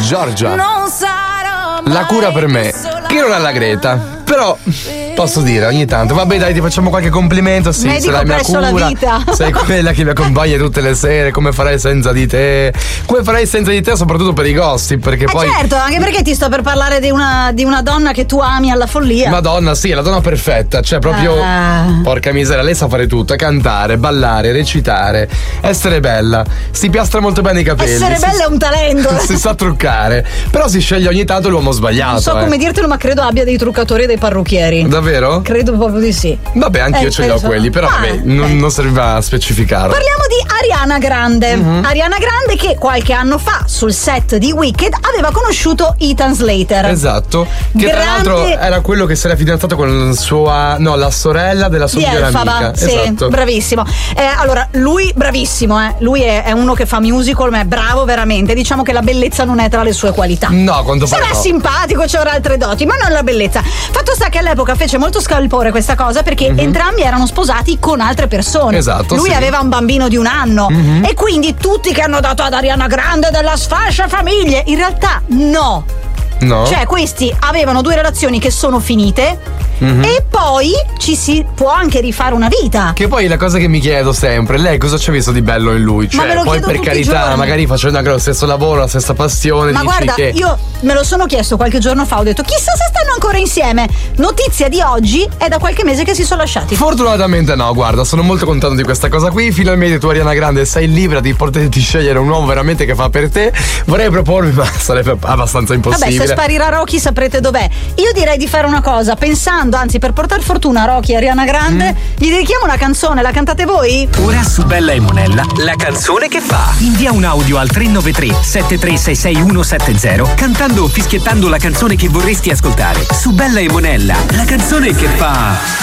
Giorgia. Non sarò mai La cura per me. Chi non ha la Greta? Però posso dire ogni tanto, vabbè dai, ti facciamo qualche complimento, sì, medico sei la mia presso la cura, vita. sei quella che mi accompagna tutte le sere, come farai senza di te, soprattutto per i gossip, perché poi certo, anche perché ti sto per parlare di una donna che tu ami alla follia. Madonna, sì, è la donna perfetta, cioè proprio porca miseria, lei sa fare tutto, cantare, ballare, recitare, essere bella, si piastra molto bene i capelli, essere bella è un talento. Si sa truccare, però si sceglie ogni tanto l'uomo sbagliato. Non so come dirtelo, ma credo abbia dei truccatori e dei parrucchieri. Davvero? Credo proprio di sì. Vabbè, anche io ce li ho quelli, però vabbè, non serviva a specificarlo. Parliamo di Ariana Grande. Ariana Grande che qualche anno fa sul set di Wicked aveva conosciuto Ethan Slater. Esatto. Che tra l'altro era quello che si era fidanzato con la sorella della sua migliore amica. Sì, esatto. Bravissimo. Allora, lui bravissimo, lui è uno che fa musical, ma è bravo veramente. Diciamo che la bellezza non è tra le sue qualità. No, quanto pare. Sarà simpatico, c'avrà altre doti, ma non la bellezza. Fatto sta che all'epoca fece molto scalpore questa cosa perché entrambi erano sposati con altre persone. Esatto. Lui aveva un bambino di 1 anno e quindi tutti che hanno dato ad Ariana Grande della sfascia famiglie, in realtà no. Cioè questi avevano 2 relazioni che sono finite e poi ci si può anche rifare una vita. Che poi la cosa che mi chiedo sempre, lei cosa ci ha visto di bello in lui? Cioè, ma me lo poi per carità, magari facendo anche lo stesso lavoro, la stessa passione. Ma dici guarda, io me lo sono chiesto qualche giorno fa, ho detto chissà se stanno ancora insieme. Notizia di oggi, è da qualche mese che si sono lasciati. Fortunatamente no, guarda, sono molto contento di questa cosa qui. Finalmente tu, Ariana Grande, sei libera di poterti scegliere un uomo veramente che fa per te. Vorrei propormi, ma sarebbe abbastanza impossibile. Vabbè, se sparirà Rocky saprete dov'è. Io direi di fare una cosa, pensando, anzi per portare fortuna a Rocky e Ariana Grande, gli dedichiamo una canzone, la cantate voi? Ora su Bella e Monella, la canzone che fa. Invia un audio al 393 7366170 cantando o fischiettando la canzone che vorresti ascoltare. Su Bella e Monella, la canzone che fa.